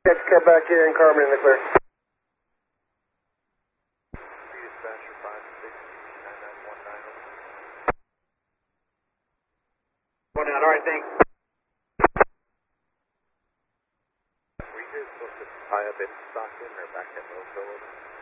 Catch cut back here and Carmen in the clear. Dispatcher 560-9919. One down, alright, thanks. Were you guys supposed to tie up in Stockton or back at Millville?